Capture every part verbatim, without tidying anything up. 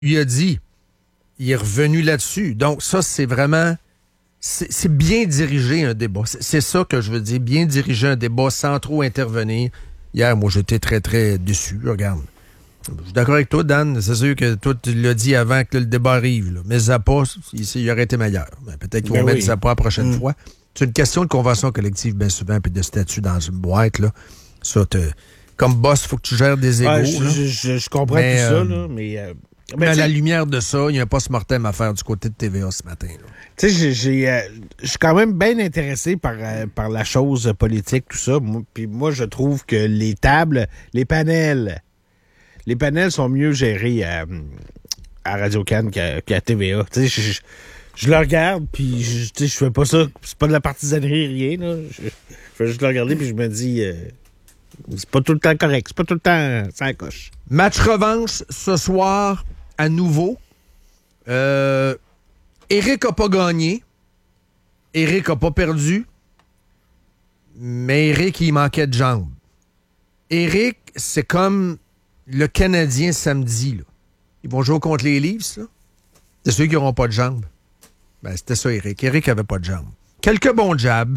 lui a dit. Il est revenu là-dessus. Donc, ça, c'est vraiment... C'est, c'est bien diriger un débat. C'est, c'est ça que je veux dire. Bien diriger un débat sans trop intervenir. Hier, moi, j'étais très, très déçu. Regarde. Je suis d'accord avec toi, Dan. C'est sûr que toi, tu l'as dit avant que le débat arrive. Là. Mais Zappa, il, il aurait été meilleur. Ben, peut-être qu'ils vont ben mettre oui. Zappa la prochaine mmh. fois. C'est une question de convention collective, bien souvent, puis de statut dans une boîte. Là. Ça, te, comme boss, il faut que tu gères des égos. Ouais, je, je, je, je comprends mais, tout euh, ça, là, mais... Euh... Mais à la lumière de ça, il y a un post-mortem à faire du côté de T V A ce matin. Tu sais, j'ai, j'ai, euh, je suis quand même bien intéressé par, euh, par la chose politique, tout ça. Puis moi, je trouve que les tables, les panels, les panels sont mieux gérés à, à Radio-Can qu'à, qu'à T V A. Tu sais, je, je, je le regarde, puis je, tu sais, je fais pas ça. C'est pas de la partisanerie, rien. Là. Je, je fais juste le regarder, puis je me dis... Euh, c'est pas tout le temps correct. C'est pas tout le temps ça coche. Match revanche ce soir... À nouveau, euh, Éric n'a pas gagné. Éric n'a pas perdu. Mais Éric, il manquait de jambes. Éric, c'est comme le Canadien samedi. Là. Ils vont jouer contre les Leafs. Là. C'est ceux qui n'auront pas de jambes. Ben, c'était ça, Éric. Éric n'avait pas de jambes. Quelques bons jabs.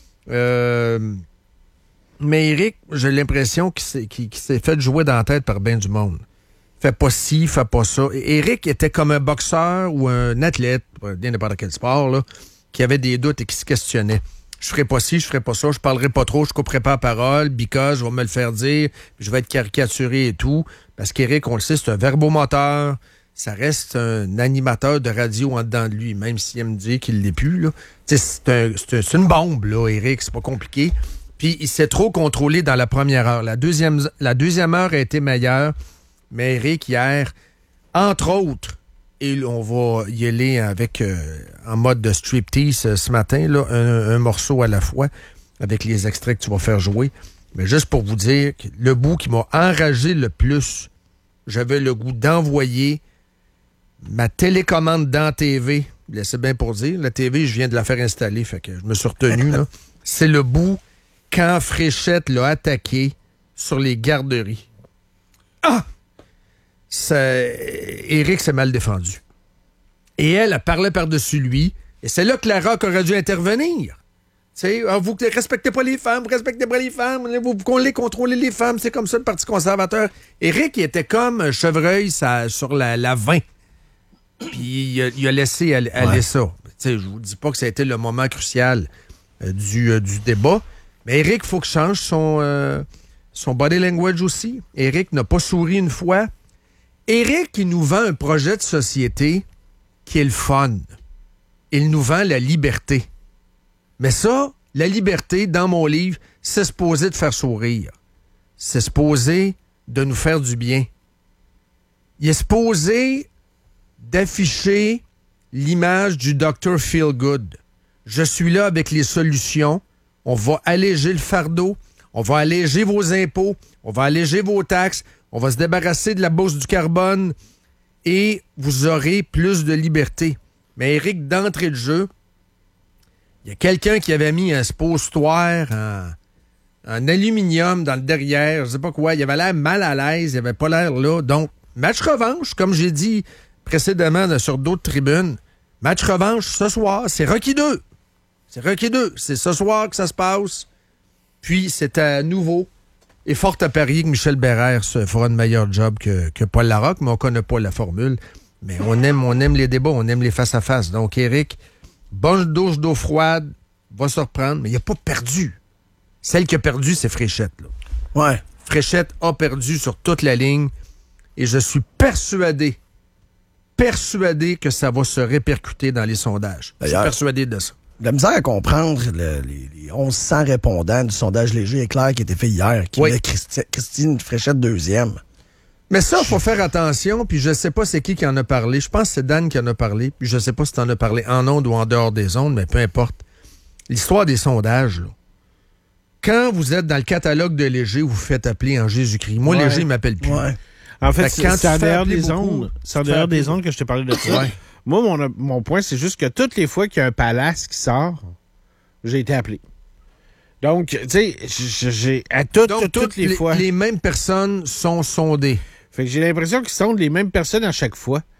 Euh, mais Éric, j'ai l'impression qu'il s'est, qu'il, qu'il s'est fait jouer dans la tête par bien du monde. Fais pas ci, fais pas ça. Et Éric était comme un boxeur ou un athlète, n'importe quel sport, là, qui avait des doutes et qui se questionnait. Je ferai pas ci, je ferai pas ça, je parlerai pas trop, je couperai pas la parole, because je vais me le faire dire, puis je vais être caricaturé et tout. Parce qu'Éric, on le sait, c'est un verbomoteur. Ça reste un animateur de radio en dedans de lui, même s'il aime dire qu'il l'est plus, là. C'est, un, c'est, un, c'est une bombe, là, Éric, c'est pas compliqué. Puis il s'est trop contrôlé dans la première heure. La deuxième, la deuxième heure a été meilleure. Mais Éric, hier, entre autres, et on va y aller avec euh, en mode de striptease euh, ce matin, là, un, un morceau à la fois, avec les extraits que tu vas faire jouer. Mais juste pour vous dire, que le bout qui m'a enragé le plus, j'avais le goût d'envoyer ma télécommande dans la T V. Laissez bien pour dire. La T V, je viens de la faire installer, fait que je me suis retenu. Là. C'est le bout quand Fréchette l'a attaqué sur les garderies. Ah! Ça, Éric s'est mal défendu. Et elle, elle parlait par-dessus lui. Et c'est là que la Rock aurait dû intervenir. Tu sais, vous ne respectez pas les femmes, vous ne respectez pas les femmes, vous voulez contrôler les femmes, c'est comme ça le Parti conservateur. Éric, il était comme un chevreuil ça, sur la, la vingt. Puis il a, il a laissé aller, aller ouais. ça. Tu sais, je vous dis pas que ça a été le moment crucial euh, du, euh, du débat. Mais Éric, il faut que change son, euh, son body language aussi. Éric n'a pas souri une fois. Éric, il nous vend un projet de société qui est le fun. Il nous vend la liberté. Mais ça, la liberté, dans mon livre, c'est supposé de faire sourire. C'est supposé de nous faire du bien. Il est supposé d'afficher l'image du docteur Feelgood. Je suis là avec les solutions. On va alléger le fardeau. On va alléger vos impôts. On va alléger vos taxes. On va se débarrasser de la bourse du carbone et vous aurez plus de liberté. Mais Éric, d'entrée de jeu, il y a quelqu'un qui avait mis un suppositoire en, en aluminium dans le derrière, je sais pas quoi. Il avait l'air mal à l'aise, il avait pas l'air là. Donc, match revanche, comme j'ai dit précédemment sur d'autres tribunes. Match revanche ce soir, c'est Rocky deux. C'est Rocky deux. C'est ce soir que ça se passe. Puis, c'est à nouveau. Et fort à parier que Michel Bérère fera un meilleur job que, que Paul Larocque, mais on connaît pas la formule. Mais on aime, on aime les débats, on aime les face-à-face. Donc, Éric, bonne douche d'eau froide, va se reprendre, mais il n'a pas perdu. Celle qui a perdu, c'est Fréchette. Là. Ouais. Fréchette a perdu sur toute la ligne et je suis persuadé, persuadé que ça va se répercuter dans les sondages. Je suis persuadé de ça. De la misère à comprendre le, les, les mille cent répondants du sondage léger et clair qui a été fait hier, qui oui. met Christi, Christine Fréchette deuxième. Mais ça, il faut faire attention, puis je sais pas c'est qui qui en a parlé. Je pense que c'est Dan qui en a parlé, puis je sais pas si tu en as parlé en ondes ou en dehors des ondes, mais peu importe. L'histoire des sondages, là. Quand vous êtes dans le catalogue de Léger, vous vous faites appeler en Jésus-Christ. Moi, ouais. Léger, il m'appelle plus. Ouais. En fait, fait c'est, c'est en dehors des beaucoup, ondes. C'est en dehors des ondes que je t'ai parlé de ça. Ouais. Moi, mon, mon point, c'est juste que toutes les fois qu'il y a un palace qui sort, j'ai été appelé. Donc, tu sais, j'ai à toutes, Donc, toutes, toutes les, les fois. Les mêmes personnes sont sondées. Fait que j'ai l'impression qu'ils sondent les mêmes personnes à chaque fois.